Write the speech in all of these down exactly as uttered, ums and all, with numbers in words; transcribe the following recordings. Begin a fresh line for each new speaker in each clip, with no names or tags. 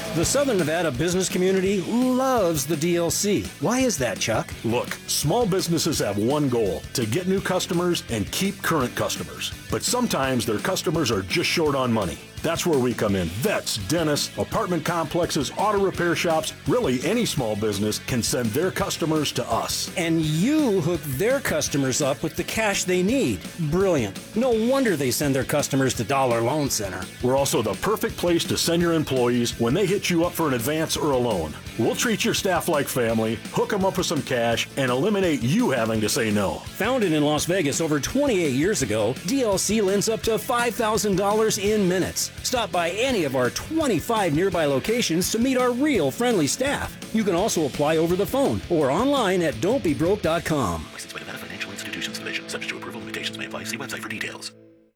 The Southern Nevada business community loves the D L C. Why is that, Chuck?
Look, small businesses have one goal, to get new customers and keep current customers. But sometimes their customers are just short on money. That's where we come in. Vets, dentists, apartment complexes, auto repair shops, really any small business can send their customers to us.
And you hook their customers up with the cash they need. Brilliant. No wonder they send their customers to Dollar Loan Center.
We're also the perfect place to send your employees when they hit you up for an advance or a loan. We'll treat your staff like family, hook them up with some cash, and eliminate you having to say no.
Founded in Las Vegas over twenty-eight years ago, D L C lends up to five thousand dollars in minutes. Stop by any of our twenty-five nearby locations to meet our real friendly staff. You can also apply over the phone or online at don't be broke dot com.
Licensed by Nevada Financial Institutions Division. Subject to approval, limitations may apply. See website for details.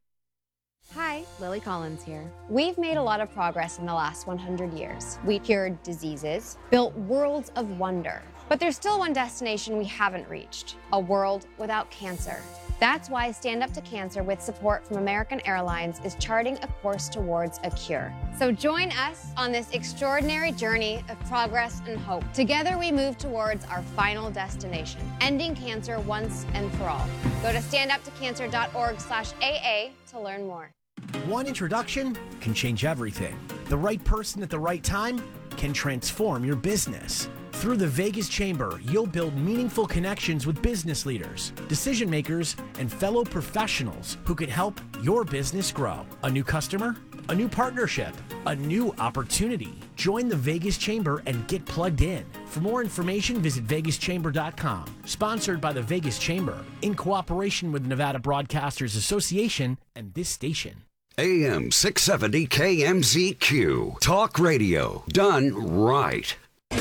Hi, Lily Collins here. We've made a lot of progress in the last one hundred years. We cured diseases, built worlds of wonder. But there's still one destination we haven't reached, a world without cancer. That's why Stand Up to Cancer, with support from American Airlines, is charting a course towards a cure. So join us on this extraordinary journey of progress and hope. Together we move towards our final destination, ending cancer once and for all. Go to stand up to cancer dot org slash A A to learn more.
One introduction can change everything. The right person at the right time can transform your business. Through the Vegas Chamber, you'll build meaningful connections with business leaders, decision makers, and fellow professionals who can help your business grow. A new customer, a new partnership, a new opportunity. Join the Vegas Chamber and get plugged in. For more information, visit vegas chamber dot com. Sponsored by the Vegas Chamber, in cooperation with Nevada Broadcasters Association and this station.
A M six seventy K M Z Q. Talk radio done right.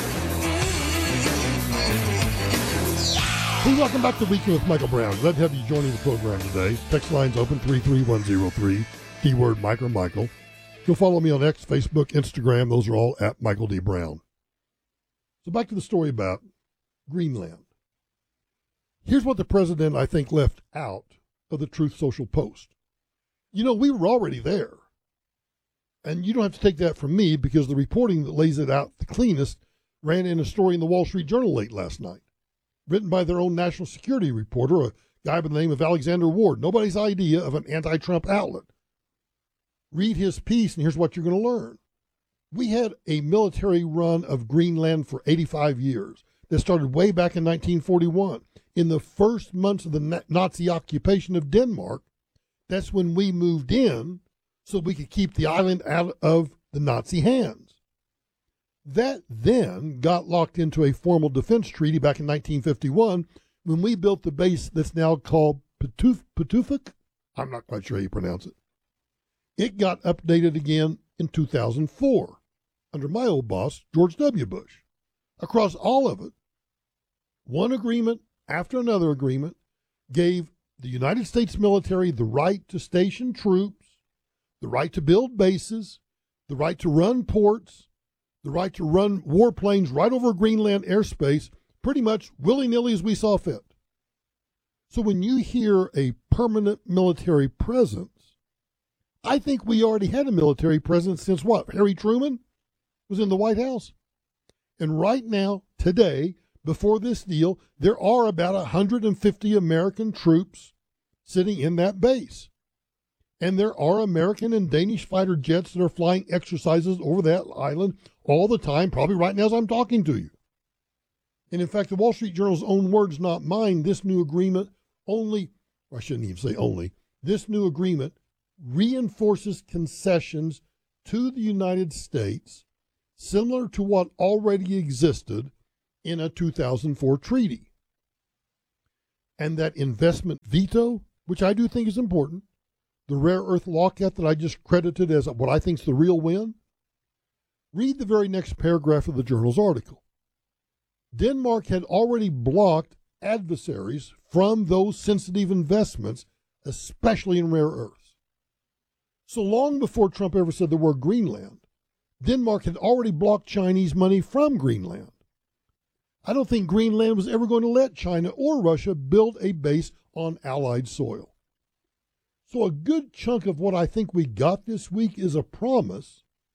Hey, welcome back to Weekend with Michael Brown. Glad to have you joining the program today. Text line's open three three one zero three, keyword Mike or Michael. You'll follow me on X, Facebook, Instagram. Those are all at Michael D. Brown. So back to the story about Greenland. Here's what the president, I think, left out of the Truth Social post. You know, we were already there. And you don't have to take that from me, because the reporting that lays it out the cleanest ran in a story in the Wall Street Journal late last night, written by their own national security reporter, a guy by the name of Alexander Ward. Nobody's idea of an anti-Trump outlet. Read his piece, and here's what you're going to learn. We had a military run of Greenland for eighty-five years that started way back in nineteen forty-one. In the first months of the Nazi occupation of Denmark, that's when we moved in so we could keep the island out of the Nazi hands. That then got locked into a formal defense treaty back in nineteen fifty-one when we built the base that's now called Patuf- Patufuk. I'm not quite sure how you pronounce it. It got updated again in two thousand four under my old boss, George W. Bush. Across all of it, one agreement after another agreement gave the United States military the right to station troops, the right to build bases, the right to run ports, the right to run warplanes right over Greenland airspace, pretty much willy-nilly as we saw fit. So when you hear a permanent military presence, I think we already had a military presence since what? Harry Truman was in the White House. And right now, today, before this deal, there are about one hundred fifty American troops sitting in that base. And there are American and Danish fighter jets that are flying exercises over that island all the time, probably right now as I'm talking to you. And in fact, the Wall Street Journal's own words, not mine, this new agreement only, or I shouldn't even say only, this new agreement reinforces concessions to the United States similar to what already existed in a two thousand four treaty. And that investment veto, which I do think is important, the rare earth lockout that I just credited as what I think is the real win, read the very next paragraph of the Journal's article. Denmark had already blocked adversaries from those sensitive investments, especially in rare earths. So long before Trump ever said the word Greenland, Denmark had already blocked Chinese money from Greenland. I don't think Greenland was ever going to let China or Russia build a base on Allied soil. So a good chunk of what I think we got this week is a promise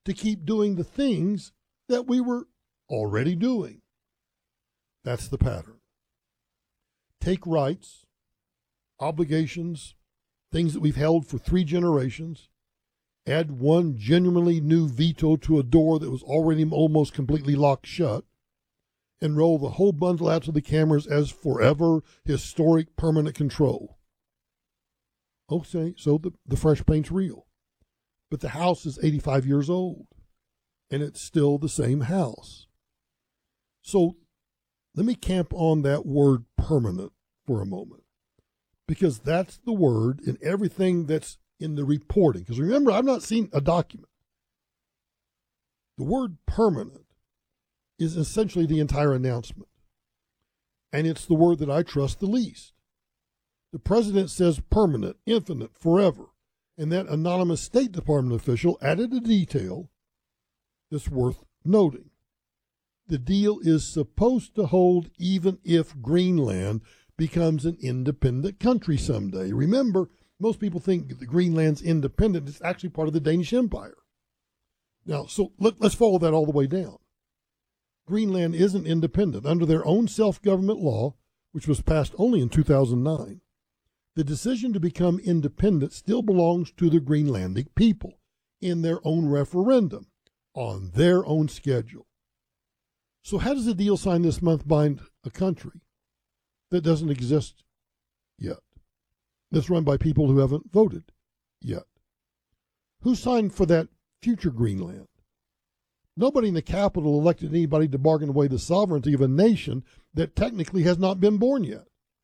to keep doing the things that we were already doing. That's the pattern. Take rights, obligations, things that we've held for three generations, add one genuinely new veto to a door that was already almost completely locked shut, and roll the whole bundle out to the cameras as forever historic permanent control. Okay, so the, the fresh paint's real. But the house is eighty-five years old, and it's still the same house. So let me camp on that word permanent for a moment, because that's the word in everything that's in the reporting. Because remember, I've not seen a document. The word permanent is essentially the entire announcement. And it's the word that I trust the least. The president says permanent, infinite, forever. And that anonymous State Department official added a detail that's worth noting. The deal is supposed to hold even if Greenland becomes an independent country someday. Remember, most people think that Greenland's independent. It's actually part of the Danish Empire. Now, so let, let's follow that all the way down. Greenland isn't independent. Under their own self-government law, which was passed only in two thousand nine, the decision to become independent still belongs to the Greenlandic people in their own referendum, on their own schedule. So how does a deal signed this month bind a country that doesn't exist yet, that's run by people who haven't voted yet? Who signed for that future Greenland? Nobody in the capital elected anybody to bargain away the sovereignty of a nation that technically has not been born yet.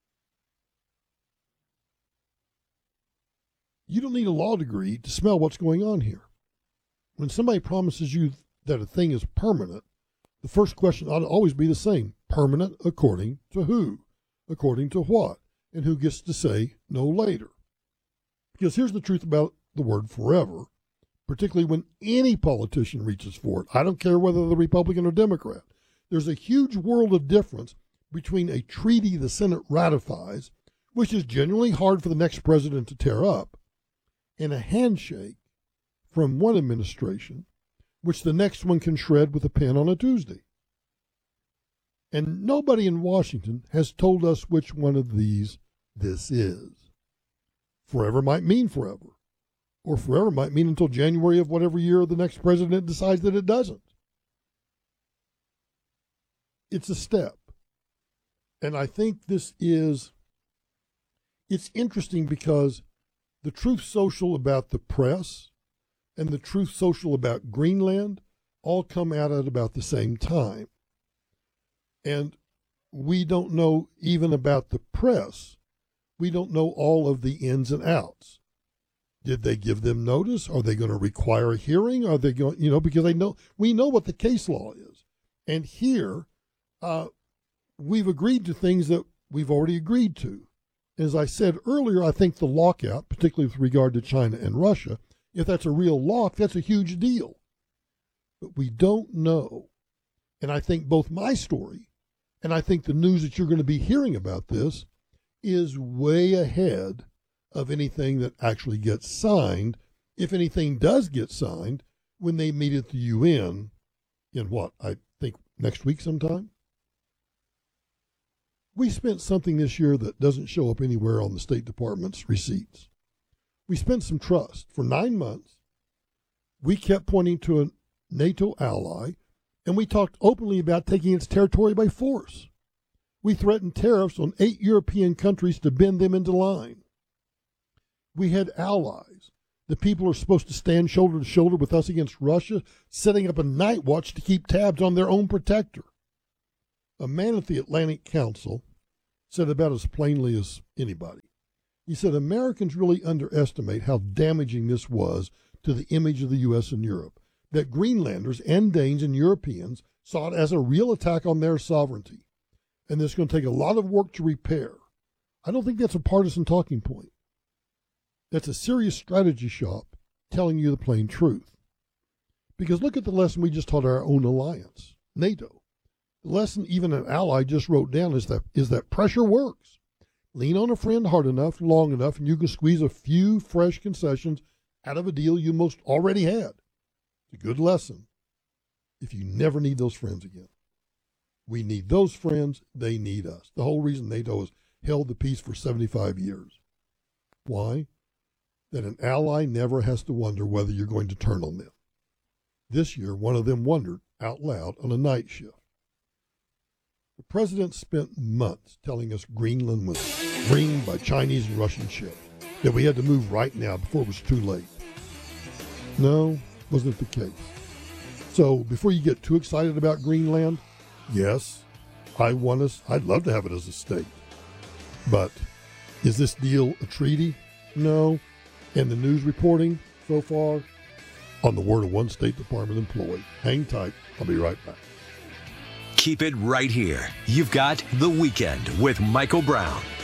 You don't need a law degree to smell what's going on here. When somebody promises you that a thing is permanent, the first question ought to always be the same. Permanent according to who? According to what? And who gets to say no later? Because here's the truth about the word forever, particularly when any politician reaches for it. I don't care whether they're Republican or Democrat. There's a huge world of difference between a treaty the Senate ratifies, which is genuinely hard for the next president to tear up, and a handshake from one administration, which the next one can shred with a pen on a Tuesday. And nobody in Washington has told us which one of these this is. Forever might mean forever, or forever might mean until January of whatever year the next president decides that it doesn't. It's a step. And I think this is, it's interesting because the Truth Social about the press and the Truth Social about Greenland all come out at about the same time. And we don't know even about the press. We don't know all of the ins and outs. Did they give them notice? Are they going to require a hearing? Are they going, you know, because they know, we know what the case law is. And here, uh, we've agreed to things that we've already agreed to. As I said earlier, I think the lockout, particularly with regard to China and Russia, if that's a real lock, that's a huge deal. But we don't know. And I think both my story and I think the news that you're going to be hearing about this is way ahead of anything that actually gets signed, if anything does get signed, when they meet at the U N in what, I think next week sometime? We spent something this year that doesn't show up anywhere on the State Department's receipts. We spent some trust. For nine months, we kept pointing to a NATO ally, and we talked openly about taking its territory by force. We threatened tariffs on eight European countries to bend them into line. We had allies. The people are supposed to stand shoulder to shoulder with us against Russia, setting up a night watch to keep tabs on their own protector. A man at the Atlantic Council said about as plainly as anybody. He said, Americans really underestimate how damaging this was to the image of the U S and Europe, that Greenlanders and Danes and Europeans saw it as a real attack on their sovereignty, and it's going to take a lot of work to repair. I don't think that's a partisan talking point. That's a serious strategy shop telling you the plain truth. Because look at the lesson we just taught our own alliance, NATO. The lesson even an ally just wrote down is that is that pressure works. Lean on a friend hard enough, long enough, and you can squeeze a few fresh concessions out of a deal you most already had. It's a good lesson if you never need those friends again. We need those friends. They need us. The whole reason NATO has held the peace for seventy-five years. Why? That an ally never has to wonder whether you're going to turn on them. This year, one of them wondered out loud on a night shift. The president spent months telling us Greenland was ringed by Chinese and Russian ships, that we had to move right now before it was too late. No, wasn't the case. So before you get too excited about Greenland, yes, I want us, I'd love to have it as a state. But is this deal a treaty? No. And the news reporting so far, on the word of one State Department employee. Hang tight. I'll be right back.
Keep it right here. You've got The Weekend with Michael Brown.